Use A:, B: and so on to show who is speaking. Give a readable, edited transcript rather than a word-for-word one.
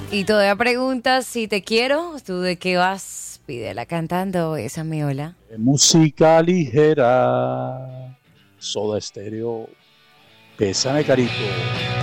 A: Y todavía preguntas si te quiero, ¿tú de qué vas? Pídela cantando esa miola.
B: Música ligera, Soda Stereo, Bésame Carito.